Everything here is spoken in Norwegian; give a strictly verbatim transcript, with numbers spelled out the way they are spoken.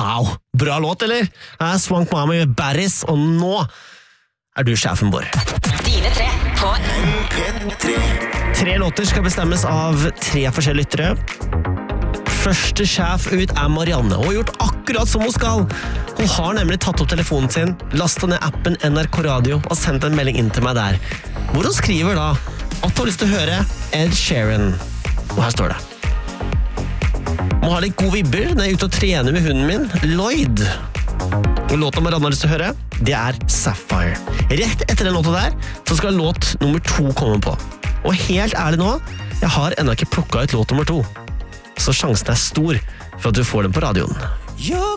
Wow, bra låt, eller? Jeg er Swank Mami med Barris, og nå er du sjefen vår. Dine tre på M P tre. Tre låter skal bestemmes av tre forskjellige lyttere. Første sjef ut er Marianne, og har gjort akkurat som hun skal. Hun har nemlig tatt opp telefonen sin, lastet ned appen N R K Radio og sendt en melding inn til meg der, hvor hun skriver da at hun har lyst til å høre Ed Sheeran. Og her står det: må ha litt god vibber når jeg er ute og trener med hunden min, Lloyd. Og låta Marianne har lyst til å høre, det er Sapphire. Rett etter den låta der, så skal låt nummer to komme på. Og helt ærlig nå, jeg har ennå ikke plukket ut låt nummer to. Så sjansen er stor for at du får den på radioen.